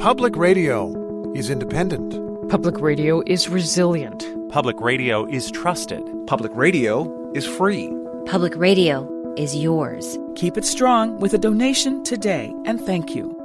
Public radio is independent. Public radio is resilient. Public radio is trusted. Public radio is free. Public radio is yours. Keep it strong with a donation today, and thank you.